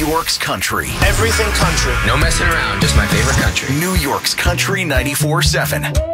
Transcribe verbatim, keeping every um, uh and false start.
York's country. Everything country. No messing around, just my favorite country. New York's Country ninety-four seven.